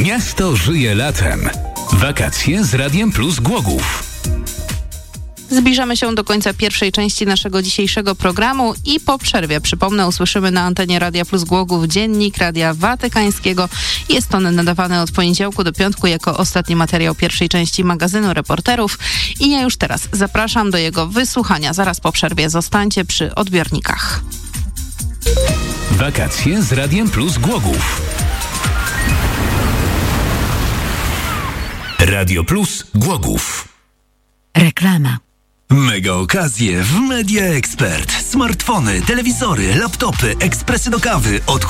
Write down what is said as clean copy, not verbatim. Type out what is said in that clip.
Miasto żyje latem. Wakacje z Radiem Plus Głogów. Zbliżamy się do końca pierwszej części naszego dzisiejszego programu i po przerwie, przypomnę, usłyszymy na antenie Radia Plus Głogów Dziennik Radia Watykańskiego. Jest on nadawany od poniedziałku do piątku jako ostatni materiał pierwszej części magazynu Reporterów i ja już teraz zapraszam do jego wysłuchania. Zaraz po przerwie zostańcie przy odbiornikach. Wakacje z Radiem Plus Głogów. Radio Plus Głogów. Reklama. Mega okazje w Media Expert. Smartfony, telewizory, laptopy, ekspresy do kawy od